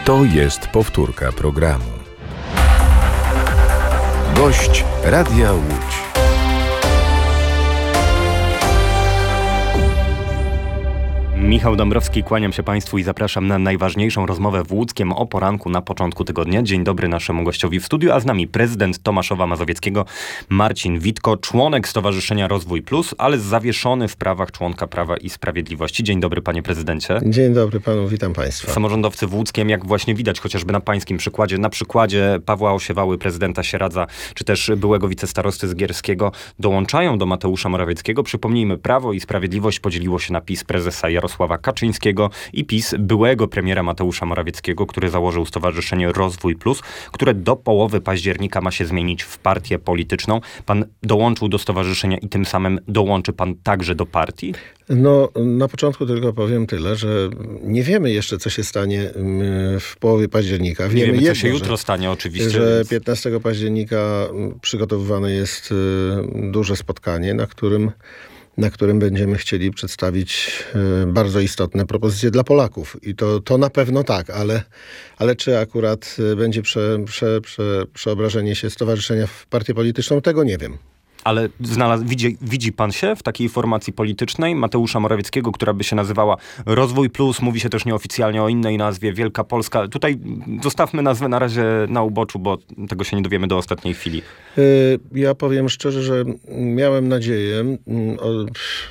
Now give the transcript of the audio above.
To jest powtórka programu. Gość Radia Łódź. Michał Dąbrowski, kłaniam się Państwu i zapraszam na najważniejszą rozmowę w Łódzkiem o poranku na początku tygodnia. Dzień dobry naszemu gościowi w studiu, a z nami prezydent Tomaszowa Mazowieckiego Marcin Witko, członek Stowarzyszenia Rozwój Plus, ale zawieszony w prawach członka Prawa i Sprawiedliwości. Dzień dobry, panie prezydencie. Dzień dobry panu, witam państwa. Samorządowcy w Łódzkiem, jak właśnie widać chociażby na pańskim przykładzie, na przykładzie Pawła Osiewały, prezydenta Sieradza, czy też byłego wicestarosty Zgierskiego, dołączają do Mateusza Morawieckiego. Przypomnijmy, Prawo i Sprawiedliwość podzieliło się na PiS prezesa Jarosława Kaczyńskiego i PiS byłego premiera Mateusza Morawieckiego, który założył Stowarzyszenie Rozwój Plus, które do połowy października ma się zmienić w partię polityczną. Pan dołączył do stowarzyszenia i tym samym dołączy pan także do partii? No, na początku tylko powiem tyle, że nie wiemy jeszcze, co się stanie w połowie października. Nie wiemy, co się jutro stanie oczywiście. Że 15 października przygotowywane jest duże spotkanie, na którym będziemy chcieli przedstawić bardzo istotne propozycje dla Polaków. I to na pewno tak, ale czy akurat będzie przeobrażenie się stowarzyszenia w partię polityczną, tego nie wiem. Ale widzi pan się w takiej formacji politycznej Mateusza Morawieckiego, która by się nazywała Rozwój Plus, mówi się też nieoficjalnie o innej nazwie, Wielka Polska. Tutaj zostawmy nazwę na razie na uboczu, bo tego się nie dowiemy do ostatniej chwili. Ja powiem szczerze, że miałem nadzieję